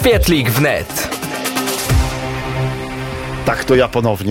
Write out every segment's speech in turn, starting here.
Świetlik wnet. Tak to ja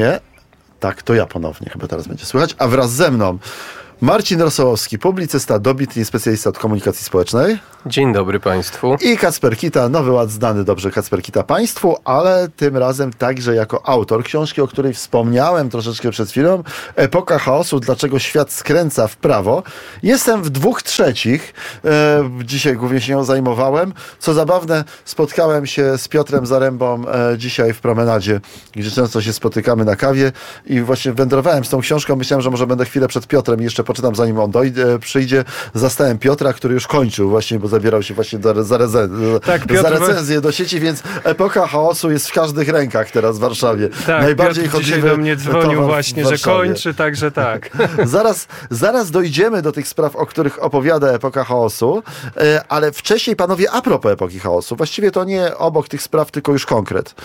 ponownie, chyba teraz będzie słychać. A wraz ze mną Marcin Rosołowski, publicysta, dobitny specjalista od komunikacji społecznej. Dzień dobry Państwu. I Kacper Kita, Nowy Ład znany dobrze Kacper Kita Państwu, ale tym razem także jako autor książki, o której wspomniałem troszeczkę przed chwilą, Epoka chaosu, dlaczego świat skręca w prawo. Jestem w 2/3, dzisiaj głównie się nią zajmowałem. Co zabawne, spotkałem się z Piotrem Zarębą dzisiaj w promenadzie, gdzie często się spotykamy na kawie i właśnie wędrowałem z tą książką. Myślałem, że może będę chwilę przed Piotrem i jeszcze poczytam, zanim on przyjdzie. Zastałem Piotra, który już kończył właśnie, bo zabierał się właśnie za recenzję do sieci, więc Epoka chaosu jest w każdych rękach teraz w Warszawie. Tak, najbardziej Piotr chodliwy dzisiaj do mnie dzwonił właśnie, że kończy, także tak. Zaraz dojdziemy do tych spraw, o których opowiada Epoka chaosu, ale wcześniej, panowie, a propos Epoki chaosu, właściwie to nie obok tych spraw, tylko już konkret.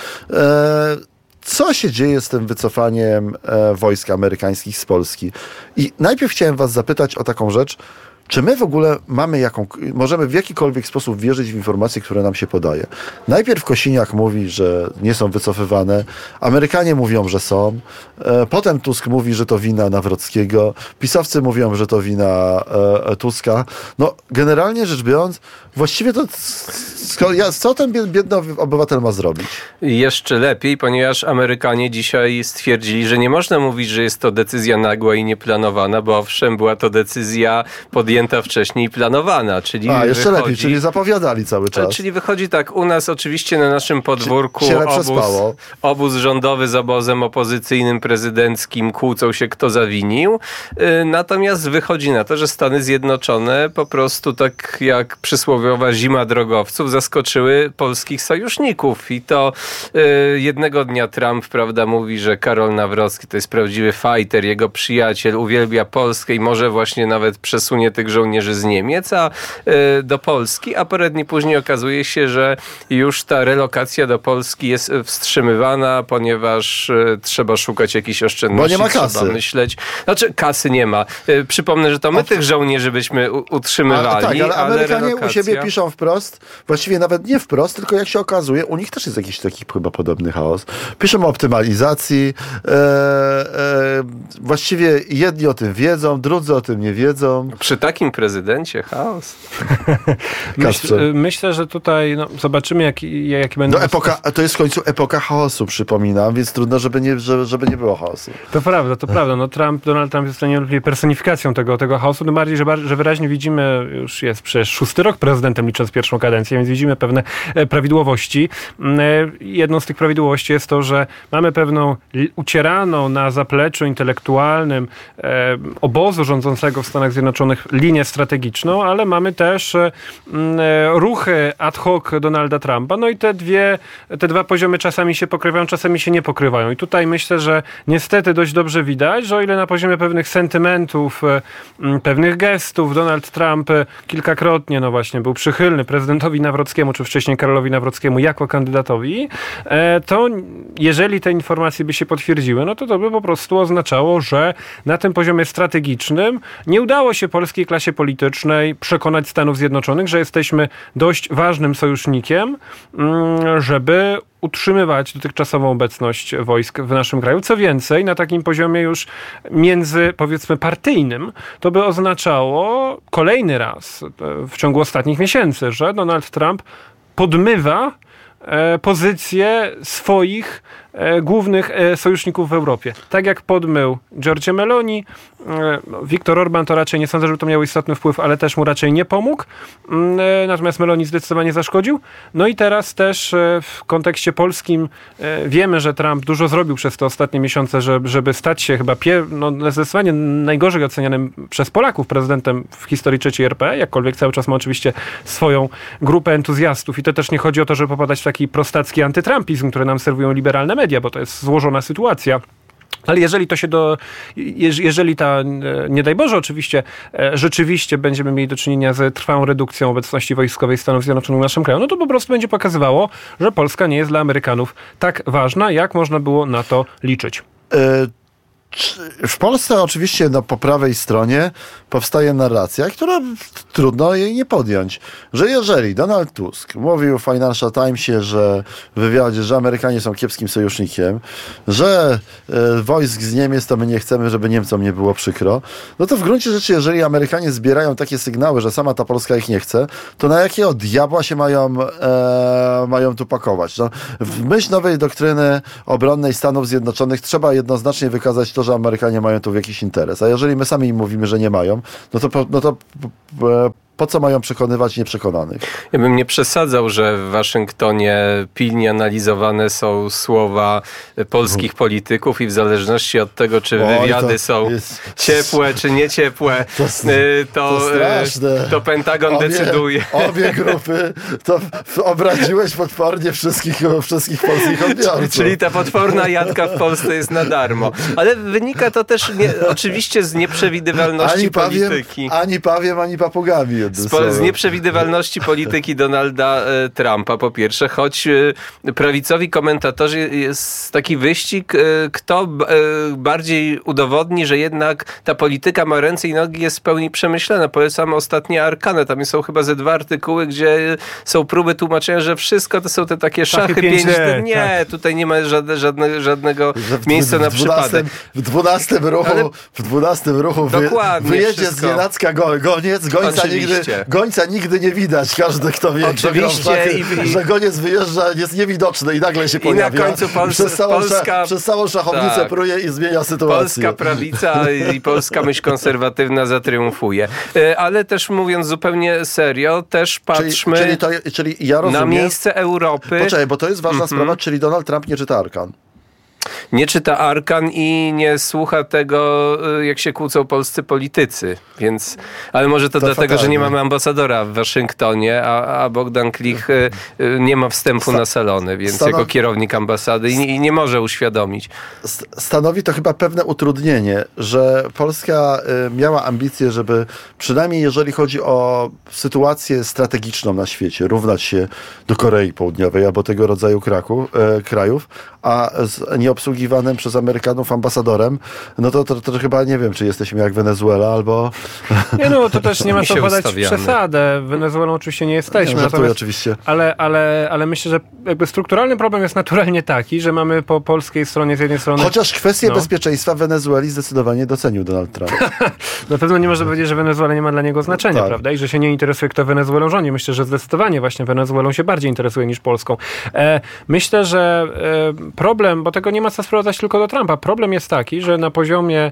Co się dzieje z tym wycofaniem wojsk amerykańskich z Polski? I najpierw chciałem was zapytać o taką rzecz. Czy my w ogóle możemy w jakikolwiek sposób wierzyć w informacje, które nam się podaje? Najpierw Kosiniak mówi, że nie są wycofywane. Amerykanie mówią, że są. Potem Tusk mówi, że to wina Nawrockiego. PiS-owcy mówią, że to wina Tuska. No, generalnie rzecz biorąc, właściwie to co ten biedny obywatel ma zrobić? Jeszcze lepiej, ponieważ Amerykanie dzisiaj stwierdzili, że nie można mówić, że jest to decyzja nagła i nieplanowana, bo owszem, była to decyzja podjęta wcześniej i planowana. Czyli jeszcze lepiej, czyli zapowiadali cały czas. Czyli wychodzi tak, u nas oczywiście na naszym podwórku obóz rządowy z obozem opozycyjnym, prezydenckim kłócą się, kto zawinił. Natomiast wychodzi na to, że Stany Zjednoczone po prostu tak jak przysłowiowa zima drogowców zaskoczyły polskich sojuszników. I to jednego dnia Trump, prawda, mówi, że Karol Nawrocki to jest prawdziwy fighter, jego przyjaciel, uwielbia Polskę i może właśnie nawet przesunie tych żołnierzy z Niemiec do Polski, a parę dni później okazuje się, że już ta relokacja do Polski jest wstrzymywana, ponieważ trzeba szukać jakichś oszczędności. Bo nie ma kasy. Trzeba myśleć. Znaczy kasy nie ma. Przypomnę, że to my tych żołnierzy byśmy utrzymywali. Tak, ale Amerykanie relokacja... u siebie piszą wprost, właściwie nawet nie wprost, tylko jak się okazuje, u nich też jest jakiś taki chyba podobny chaos. Piszą o optymalizacji, właściwie jedni o tym wiedzą, drudzy o tym nie wiedzą. Przy takim prezydencie chaos. Myślę, że tutaj zobaczymy, jaki będą... To jest w końcu epoka chaosu, przypominam, więc trudno, żeby nie było chaosu. To prawda. Donald Trump jest niewątpliwie personifikacją tego chaosu, tym bardziej, że wyraźnie widzimy, już jest przecież 6. rok prezydentem, licząc pierwszą kadencję, więc widzimy pewne prawidłowości. Jedną z tych prawidłowości jest to, że mamy pewną ucieraną na zapleczu intelektualnym obozu rządzącego w Stanach Zjednoczonych linię strategiczną, ale mamy też ruchy ad hoc Donalda Trumpa. No i te dwa poziomy czasami się pokrywają, czasami się nie pokrywają. I tutaj myślę, że niestety dość dobrze widać, że o ile na poziomie pewnych sentymentów, pewnych gestów Donald Trump kilkakrotnie właśnie był przychylny prezydentowi Nawrockiemu, czy wcześniej Karolowi Nawrockiemu jako kandydatowi, to jeżeli te informacje by się potwierdziły, no to by po prostu oznaczało, że na tym poziomie strategicznym nie udało się polskiej klasie politycznej przekonać Stanów Zjednoczonych, że jesteśmy dość ważnym sojusznikiem, żeby utrzymywać dotychczasową obecność wojsk w naszym kraju. Co więcej, na takim poziomie już powiedzmy partyjnym, to by oznaczało kolejny raz w ciągu ostatnich miesięcy, że Donald Trump podmywa pozycję swoich głównych sojuszników w Europie. Tak jak podmył Giorgia Meloni, Viktor Orban to raczej nie sądzę, żeby to miało istotny wpływ, ale też mu raczej nie pomógł. Natomiast Meloni zdecydowanie zaszkodził. No i teraz też w kontekście polskim wiemy, że Trump dużo zrobił przez te ostatnie miesiące, żeby stać się chyba zdecydowanie najgorzej ocenianym przez Polaków prezydentem w historii III RP, jakkolwiek cały czas ma oczywiście swoją grupę entuzjastów i to też nie chodzi o to, żeby popadać w taki prostacki antytrumpizm, który nam serwują liberalne media, bo to jest złożona sytuacja. Ale jeżeli nie daj Boże oczywiście, rzeczywiście będziemy mieli do czynienia z trwałą redukcją obecności wojskowej Stanów Zjednoczonych w naszym kraju, no to po prostu będzie pokazywało, że Polska nie jest dla Amerykanów tak ważna, jak można było na to liczyć. W Polsce oczywiście po prawej stronie powstaje narracja, która trudno jej nie podjąć, że jeżeli Donald Tusk mówił w Financial Timesie, że w wywiadzie, że Amerykanie są kiepskim sojusznikiem, że wojsk z Niemiec to my nie chcemy, żeby Niemcom nie było przykro, no to w gruncie rzeczy, jeżeli Amerykanie zbierają takie sygnały, że sama ta Polska ich nie chce, to na jakiego diabła się mają tu pakować? No, w myśl nowej doktryny obronnej Stanów Zjednoczonych trzeba jednoznacznie wykazać to, że Amerykanie mają tu jakiś interes. A jeżeli my sami im mówimy, że nie mają, no to po co mają przekonywać nieprzekonanych? Ja bym nie przesadzał, że w Waszyngtonie pilnie analizowane są słowa polskich polityków i w zależności od tego, czy wywiady są ciepłe, czy nieciepłe, to Pentagon decyduje. Obie grupy, to obraziłeś potwornie wszystkich polskich odbiorców. Czyli ta potworna jadka w Polsce jest na darmo. Ale wynika to też oczywiście z nieprzewidywalności polityki. Ani pawiem, ani papugami. Z nieprzewidywalności polityki Donalda Trumpa, po pierwsze, choć prawicowi komentatorzy jest taki wyścig, kto bardziej udowodni, że jednak ta polityka ma ręce i nogi, jest w pełni przemyślana. Polecam ostatnie Arkanę, tam są chyba ze 2 artykuły, gdzie są próby tłumaczenia, że wszystko to są te takie szachy 5D. Nie, tak. Tutaj nie ma żadnego miejsca na przypadek. W 12 ruchu wyjedzie z nienacka goniec, gońca nigdy nie widać. Każdy, kto wie, że goniec wyjeżdża, jest niewidoczny i nagle się pojawia. I na końcu przez całą szachownicę pruje i zmienia sytuację. Polska prawica i polska myśl konserwatywna zatriumfuje. Ale też mówiąc zupełnie serio, też patrzmy czyli ja rozumiem, na miejsce Europy. Poczekaj, bo to jest ważna sprawa, czyli Donald Trump nie czyta Arkan. Nie czyta Arkan i nie słucha tego, jak się kłócą polscy politycy. Więc, ale może to dlatego, fatalnie, że nie mamy ambasadora w Waszyngtonie, a Bogdan Klich nie ma wstępu na salony, więc jako kierownik ambasady i nie może uświadomić. Stanowi to chyba pewne utrudnienie, że Polska miała ambicje, żeby przynajmniej jeżeli chodzi o sytuację strategiczną na świecie, równać się do Korei Południowej albo tego rodzaju krajów, a z nieobsługiwanym przez Amerykanów ambasadorem, no to chyba nie wiem, czy jesteśmy jak Wenezuela, albo... Nie, no to też nie ma co podać przesadę. Wenezuelą oczywiście nie jesteśmy. Żartuję oczywiście. Ale myślę, że jakby strukturalny problem jest naturalnie taki, że mamy po polskiej stronie z jednej strony... Chociaż kwestię bezpieczeństwa Wenezueli zdecydowanie docenił Donald Trump. Na pewno nie można powiedzieć, że Wenezuela nie ma dla niego znaczenia, prawda? I że się nie interesuje, kto Wenezuelą rządzi. Myślę, że zdecydowanie właśnie Wenezuelą się bardziej interesuje niż Polską. Myślę, że problem, bo tego nie ma co sprowadzać tylko do Trumpa. Problem jest taki, że na poziomie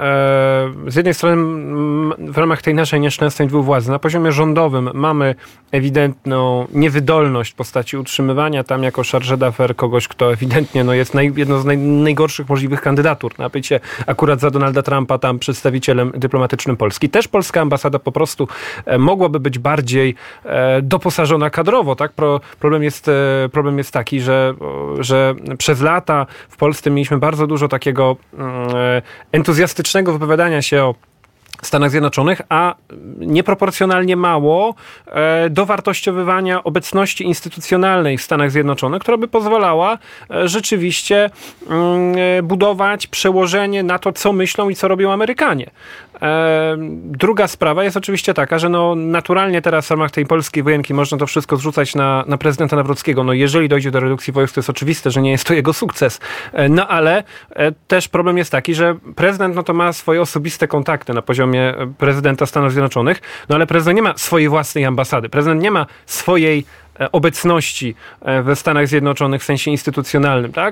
z jednej strony w ramach tej naszej nieszczęsnej dwuwładzy, na poziomie rządowym mamy ewidentną niewydolność w postaci utrzymywania tam jako chargé d'affaires kogoś, kto ewidentnie jest jedną z najgorszych możliwych kandydatur na bycie akurat za Donalda Trumpa tam przedstawicielem dyplomatycznym Polski. Też polska ambasada po prostu mogłaby być bardziej doposażona kadrowo, tak? Problem jest taki, że przez lata w Polsce mieliśmy bardzo dużo takiego entuzjastycznego wypowiadania się o Stanach Zjednoczonych, a nieproporcjonalnie mało dowartościowywania obecności instytucjonalnej w Stanach Zjednoczonych, która by pozwalała rzeczywiście budować przełożenie na to, co myślą i co robią Amerykanie. Druga sprawa jest oczywiście taka, że naturalnie teraz w ramach tej polskiej wojenki można to wszystko zrzucać na prezydenta Nawrockiego. Jeżeli dojdzie do redukcji wojsk, to jest oczywiste, że nie jest to jego sukces. Ale też problem jest taki, że prezydent to ma swoje osobiste kontakty na poziomie prezydenta Stanów Zjednoczonych, ale prezydent nie ma swojej własnej ambasady. Prezydent nie ma swojej obecności we Stanach Zjednoczonych w sensie instytucjonalnym. Tak?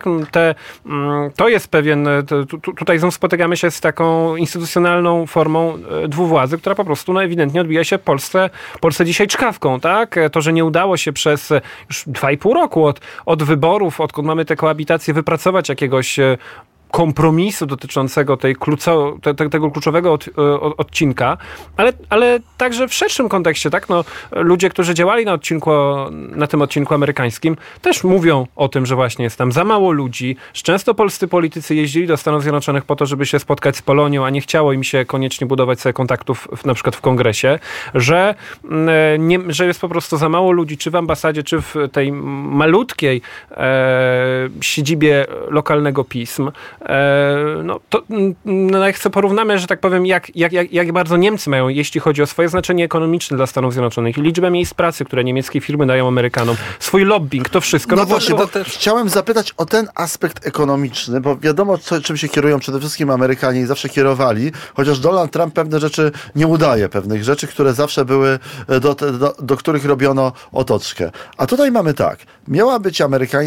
To jest pewien... Tutaj znów spotykamy się z taką instytucjonalną formą dwuwładzy, która po prostu ewidentnie odbija się Polsce dzisiaj czkawką. Tak? To, że nie udało się przez już 2,5 roku od wyborów, odkąd mamy tę koabitację, wypracować jakiegoś kompromisu dotyczącego tego kluczowego odcinka, ale także w szerszym kontekście, tak? Ludzie, którzy działali na tym odcinku amerykańskim, też mówią o tym, że właśnie jest tam za mało ludzi, że często polscy politycy jeździli do Stanów Zjednoczonych po to, żeby się spotkać z Polonią, a nie chciało im się koniecznie budować sobie kontaktów na przykład w kongresie, że jest po prostu za mało ludzi, czy w ambasadzie, czy w tej malutkiej siedzibie lokalnego pism, jak sobie porównamy, że tak powiem, jak bardzo Niemcy mają, jeśli chodzi o swoje znaczenie ekonomiczne dla Stanów Zjednoczonych i liczbę miejsc pracy, które niemieckie firmy dają Amerykanom, swój lobbying, to wszystko. Chciałem zapytać o ten aspekt ekonomiczny, bo wiadomo, czym się kierują przede wszystkim Amerykanie i zawsze kierowali, chociaż Donald Trump pewne rzeczy nie udaje, pewnych rzeczy, które zawsze były, do których robiono otoczkę. A tutaj mamy tak, miała być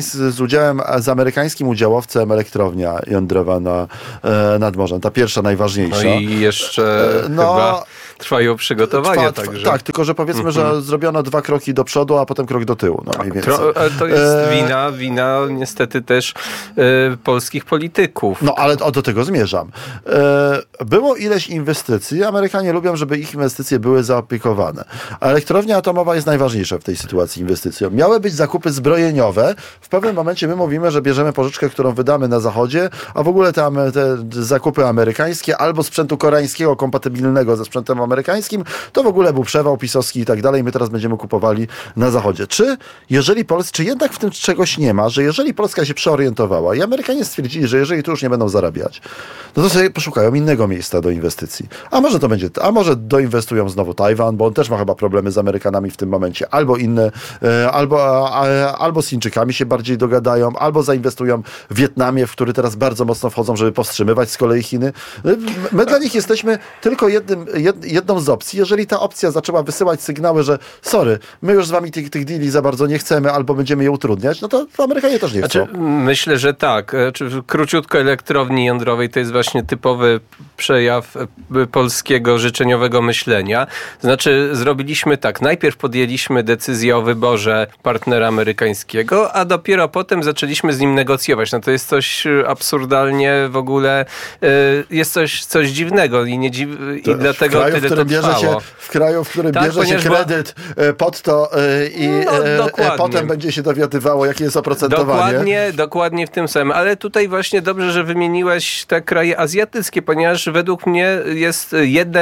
z amerykańskim udziałowcem elektrownia jądrowa nad morzem, ta pierwsza, najważniejsza. No i jeszcze chyba trwają przygotowania. Tak, tylko że powiedzmy, że zrobiono 2 kroki do przodu, a potem krok do tyłu. Mniej więcej. To jest wina niestety też polskich polityków. No ale do tego zmierzam. Było ileś inwestycji. Amerykanie lubią, żeby ich inwestycje były zaopiekowane. A elektrownia atomowa jest najważniejsza w tej sytuacji inwestycją. Miały być zakupy zbrojeniowe. W pewnym momencie my mówimy, że bierzemy pożyczkę, którą wydamy na Zachodzie, a w ogóle te zakupy amerykańskie albo sprzętu koreańskiego kompatybilnego ze sprzętem amerykańskim, to w ogóle był przewał pisowski i tak dalej. My teraz będziemy kupowali na Zachodzie. Czy jednak w tym czegoś nie ma, że jeżeli Polska się przeorientowała i Amerykanie stwierdzili, że jeżeli tu już nie będą zarabiać, no to sobie poszukają innego miejsca do inwestycji. A może doinwestują znowu Tajwan, bo on też ma chyba problemy z Amerykanami w tym momencie, albo inne, albo z Chińczykami się bardziej dogadają, albo zainwestują w Wietnamie, w który teraz bardzo mocno wchodzą, żeby powstrzymywać z kolei Chiny. My dla nich jesteśmy tylko jedną z opcji. Jeżeli ta opcja zaczęła wysyłać sygnały, że sorry, my już z wami tych deali za bardzo nie chcemy, albo będziemy je utrudniać, no to Amerykanie też nie chcą. Myślę, że tak. Króciutko elektrowni jądrowej to jest właśnie typowy przejaw polskiego życzeniowego myślenia. Znaczy zrobiliśmy tak. Najpierw podjęliśmy decyzję o wyborze partnera amerykańskiego, a dopiero potem zaczęliśmy z nim negocjować. No to jest coś absurdalnie w ogóle, jest coś dziwnego i dlatego tyle to trwało. W kraju, w którym bierze się kredyt pod to i potem będzie się dowiadywało, jakie jest oprocentowanie. Dokładnie w tym samym. Ale tutaj właśnie dobrze, że wymieniłeś te kraje azjatyckie, ponieważ według mnie jest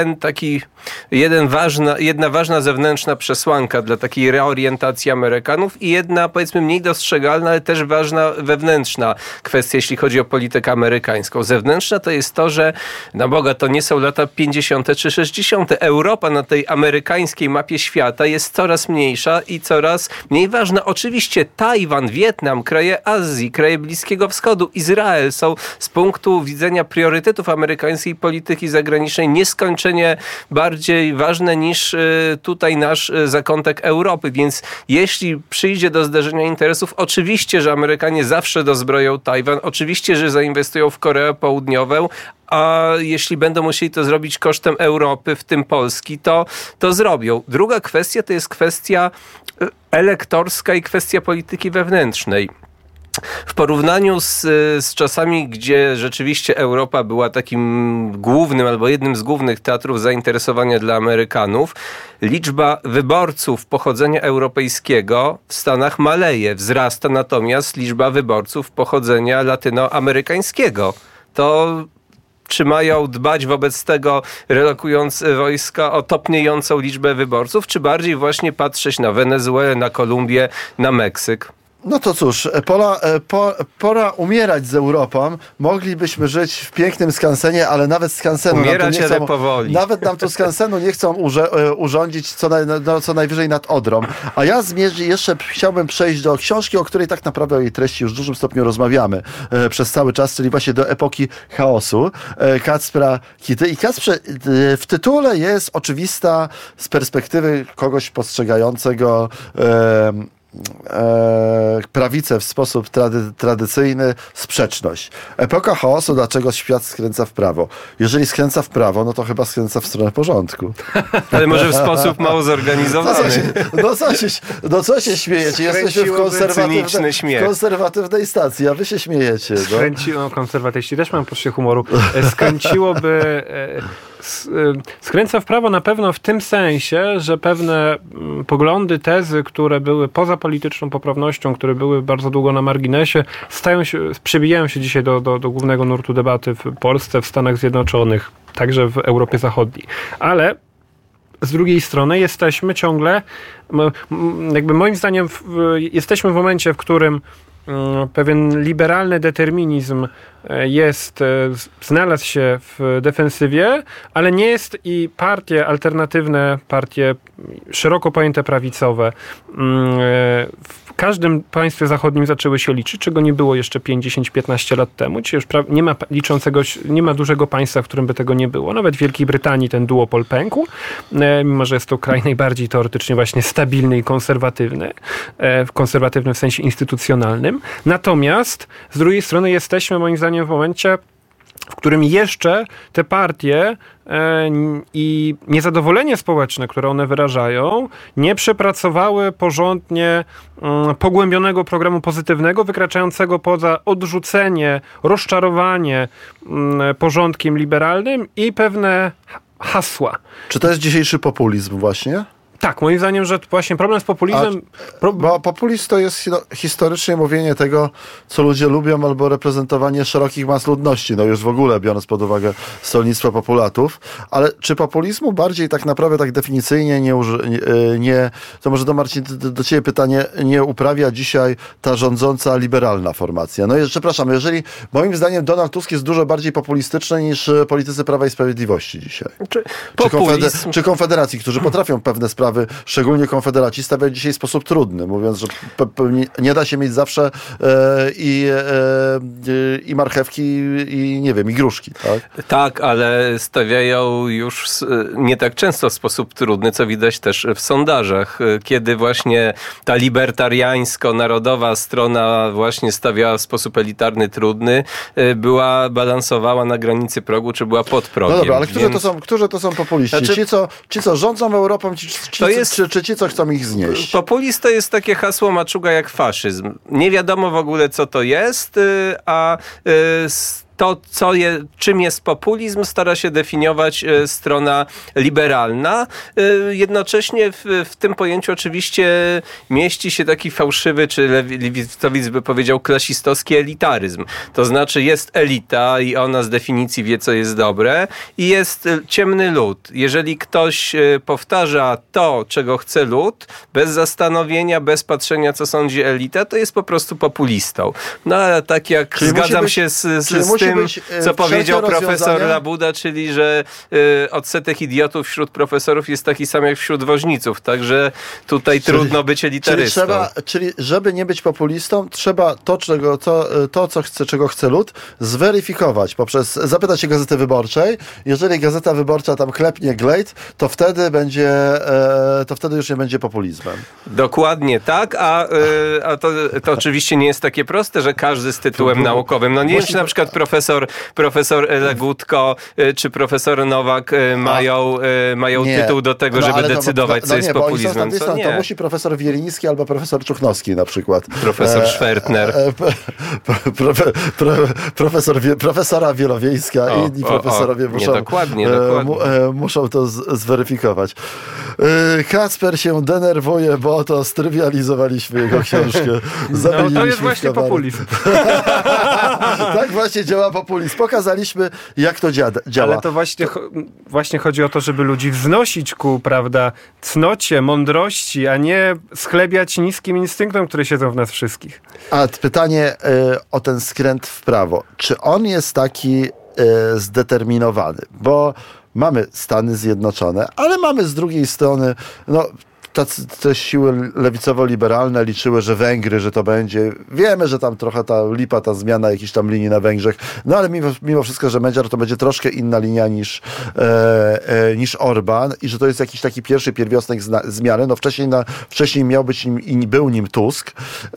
jedna ważna zewnętrzna przesłanka dla takiej reorientacji Amerykanów i jedna, powiedzmy, mniej dostrzegalna, ale też ważna wewnętrzna kwestia, jeśli chodzi o politykę amerykańską. Zewnętrzna to jest to, że na Boga to nie są lata 50. czy 60. Europa na tej amerykańskiej mapie świata jest coraz mniejsza i coraz mniej ważna. Oczywiście Tajwan, Wietnam, kraje Azji, kraje Bliskiego Wschodu, Izrael są z punktu widzenia priorytetów amerykańskiej polityki zagranicznej nieskończenie bardziej ważne niż tutaj nasz zakątek Europy. Więc jeśli przyjdzie do zderzenia interesów, oczywiście, że Amerykanie zawsze dozbroją Tajwan, oczywiście, że zainwestują w Koreę Południową, a jeśli będą musieli to zrobić kosztem Europy, w tym Polski, to zrobią. Druga kwestia to jest kwestia elektorska i kwestia polityki wewnętrznej. W porównaniu z czasami, gdzie rzeczywiście Europa była takim głównym albo jednym z głównych teatrów zainteresowania dla Amerykanów, liczba wyborców pochodzenia europejskiego w Stanach maleje. Wzrasta natomiast liczba wyborców pochodzenia latynoamerykańskiego. Czy mają dbać wobec tego, relokując wojska, o topniejącą liczbę wyborców, czy bardziej właśnie patrzeć na Wenezuelę, na Kolumbię, na Meksyk? No to cóż, pora umierać z Europą. Moglibyśmy żyć w pięknym skansenie, ale nawet skansenu umierać, ale powoli. Nawet nam tu skansenu nie chcą urządzić co najwyżej nad Odrą. A ja jeszcze chciałbym przejść do książki, o której tak naprawdę o jej treści już w dużym stopniu rozmawiamy przez cały czas, czyli właśnie do epoki chaosu Kacpra Kitty. I Kacprze, w tytule jest oczywista z perspektywy kogoś postrzegającego prawicę w sposób tradycyjny sprzeczność. Epoka chaosu, dlaczego świat skręca w prawo? Jeżeli skręca w prawo, no to chyba skręca w stronę porządku. Ale może w sposób mało zorganizowany. Co się śmiejecie? Jesteśmy w konserwatywnej stacji, a wy się śmiejecie. Konserwatyści też mają poczucie humoru. Skręciłoby... Skręca w prawo na pewno w tym sensie, że pewne poglądy, tezy, które były poza polityczną poprawnością, które były bardzo długo na marginesie, przebijają się dzisiaj do głównego nurtu debaty w Polsce, w Stanach Zjednoczonych, także w Europie Zachodniej. Ale z drugiej strony jesteśmy ciągle, jakby moim zdaniem, jesteśmy w momencie, w którym pewien liberalny determinizm znalazł się w defensywie, ale nie jest i partie alternatywne, partie szeroko pojęte prawicowe w każdym państwie zachodnim zaczęły się liczyć, czego nie było jeszcze 5-10-15 lat temu. Dzisiaj już nie ma dużego państwa, w którym by tego nie było. Nawet w Wielkiej Brytanii ten duopol pękł, mimo że jest to kraj najbardziej teoretycznie właśnie stabilny i konserwatywny w sensie instytucjonalnym. Natomiast z drugiej strony jesteśmy moim zdaniem w momencie, w którym jeszcze te partie i niezadowolenie społeczne, które one wyrażają, nie przepracowały porządnie pogłębionego programu pozytywnego, wykraczającego poza odrzucenie, rozczarowanie porządkiem liberalnym i pewne hasła. Czy to jest dzisiejszy populizm właśnie? Tak, moim zdaniem, że właśnie problem z populizmem... Bo populizm to jest historycznie mówienie tego, co ludzie lubią, albo reprezentowanie szerokich mas ludności, no już w ogóle biorąc pod uwagę stolnictwo populatów, ale czy populizmu bardziej tak naprawdę tak definicyjnie to może do ciebie pytanie, nie uprawia dzisiaj ta rządząca liberalna formacja? No przepraszam, moim zdaniem Donald Tusk jest dużo bardziej populistyczny niż politycy Prawa i Sprawiedliwości dzisiaj. Czy Konfederacji, którzy potrafią pewne sprawy, szczególnie Konfederaci, stawiają dzisiaj w sposób trudny, mówiąc, że nie da się mieć zawsze i marchewki, i nie wiem, i gruszki. Tak? Tak, ale stawiają już nie tak często w sposób trudny, co widać też w sondażach, kiedy właśnie ta libertariańsko-narodowa strona właśnie stawiała w sposób elitarny trudny, balansowała na granicy progu, czy była pod progiem. No dobra, ale którzy to są populiści? Znaczy, ci, co rządzą Europą, czy ci, co chcą ich znieść? Populizm to jest takie hasło maczuga jak faszyzm. Nie wiadomo w ogóle, co to jest, a to, czym jest populizm, stara się definiować strona liberalna. Jednocześnie w tym pojęciu oczywiście mieści się taki fałszywy, czy lewicowiec by powiedział, klasistowski elitaryzm. To znaczy jest elita i ona z definicji wie, co jest dobre, i jest ciemny lud. Jeżeli ktoś powtarza to, czego chce lud, bez zastanowienia, bez patrzenia, co sądzi elita, to jest po prostu populistą. No ale tak jak zgadzam się z tym, co powiedział profesor Labuda, czyli że odsetek idiotów wśród profesorów jest taki sam jak wśród woźniców, także tutaj trudno być elitarystą. Czyli żeby nie być populistą, trzeba czego chce lud, zweryfikować poprzez zapytać się Gazety Wyborczej. Jeżeli Gazeta Wyborcza tam klepnie glejt, to wtedy już nie będzie populizmem. Dokładnie tak, a to oczywiście nie jest takie proste, że każdy z tytułem naukowym. No nie wiem, czy na przykład profesor Legutko czy profesor Nowak mają tytuł do tego, żeby decydować, co jest populizmem, co nie. To musi profesor Wieliński albo profesor Czuchnowski na przykład. Profesor Schwertner. Profesora Wielowiejska i inni profesorowie muszą to zweryfikować. Kacper się denerwuje, bo to strywializowaliśmy jego książkę. To jest właśnie populizm. Tak właśnie działa populizm. Pokazaliśmy, jak to działa. Ale to właśnie chodzi o to, żeby ludzi wznosić ku, prawda, cnocie, mądrości, a nie schlebiać niskim instynktom, które siedzą w nas wszystkich. A pytanie o ten skręt w prawo. Czy on jest taki zdeterminowany? Bo mamy Stany Zjednoczone, ale mamy z drugiej strony, te siły lewicowo-liberalne liczyły, że Węgry, że to będzie. Wiemy, że tam trochę ta zmiana jakiejś tam linii na Węgrzech, no ale mimo wszystko, że to będzie troszkę inna linia niż Orban i że to jest jakiś taki pierwszy pierwiostek zmiany. No wcześniej miał być był nim Tusk.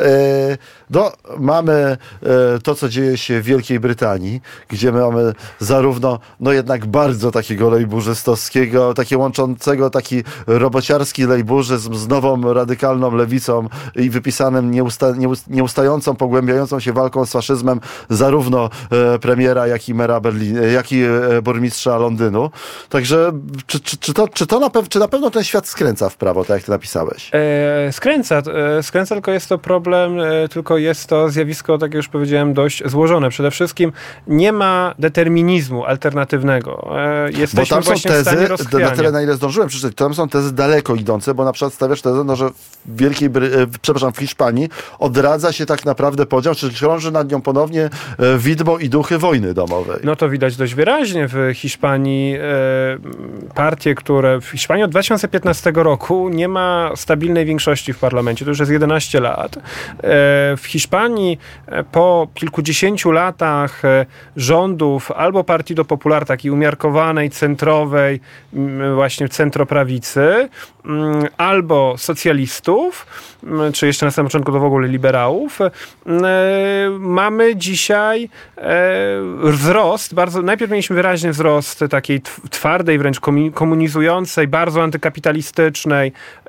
Mamy to, co dzieje się w Wielkiej Brytanii, gdzie mamy zarówno jednak bardzo takiego lejburzystowskiego, takie łączącego taki robociarski lejburzy z nową radykalną lewicą i wypisanym nieustającą, pogłębiającą się walką z faszyzmem zarówno premiera, jak i mera jak i burmistrza Londynu. Także czy na pewno ten świat skręca w prawo, tak jak ty napisałeś? Skręca, tylko jest to problem, tylko jest to zjawisko, tak jak już powiedziałem, dość złożone. Przede wszystkim nie ma determinizmu alternatywnego. Jesteśmy bo tam właśnie w stanie rozchwiania. Na tyle, na ile zdążyłem przeczytać, tam są tezy daleko idące, bo na przykład stawiasz tezę, no, że w Hiszpanii odradza się tak naprawdę podział, czyli krąży nad nią ponownie widmo i duchy wojny domowej. No to widać dość wyraźnie w Hiszpanii. Partie, które w Hiszpanii od 2015 roku nie ma stabilnej większości w parlamencie. To już jest 11 lat. W Hiszpanii po kilkudziesięciu latach rządów albo Partido Popular, takiej umiarkowanej, centrowej, właśnie centroprawicy, albo socjalistów, czy jeszcze na samym początku to w ogóle liberałów, mamy dzisiaj wzrost, najpierw mieliśmy wyraźny wzrost takiej twardej, wręcz komunizującej, bardzo antykapitalistycznej